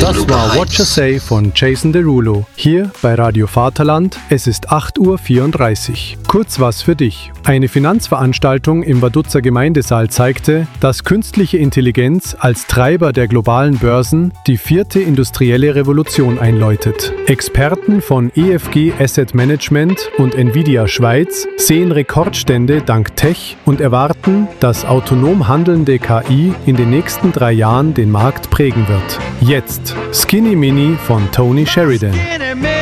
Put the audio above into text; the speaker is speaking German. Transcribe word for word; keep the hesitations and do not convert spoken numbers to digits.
Das war What You Say von Jason Derulo. Hier bei Radio Vaterland. Es ist acht Uhr vierunddreißig. Kurz was für dich. Eine Finanzveranstaltung im Vaduz Gemeindesaal zeigte, dass künstliche Intelligenz als Treiber der globalen Börsen die vierte industrielle Revolution einläutet. Experten von E F G Asset Management und Nvidia Schweiz sehen Rekordstände dank Tech und erwarten, dass autonom handelnde K I in den nächsten drei Jahren den Markt prägen wird. Jetzt Skinny Mini von Tony Sheridan.